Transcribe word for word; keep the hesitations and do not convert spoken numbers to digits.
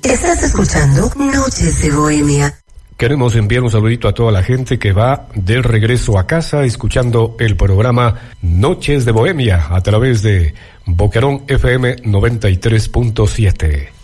Estás escuchando Noches de Bohemia. Queremos enviar un saludito a toda la gente que va de regreso a casa escuchando el programa Noches de Bohemia a través de Boquerón F M noventa y tres punto siete.